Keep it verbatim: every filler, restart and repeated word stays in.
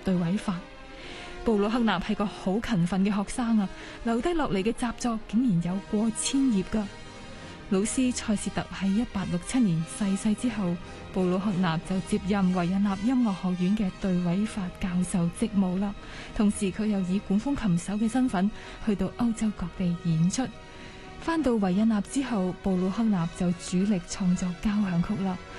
對位法。布魯克納係個好勤奮嘅學生啊，留低落嚟嘅習作竟然有過千頁噶。老師塞舌特喺一八六七年逝世之後，布魯克納就接任維也納音樂學院嘅對位法教授職務啦。同時佢又以管風琴手嘅身份去到歐洲各地演出。返到維也納之後，布魯克納就主力創作交響曲啦。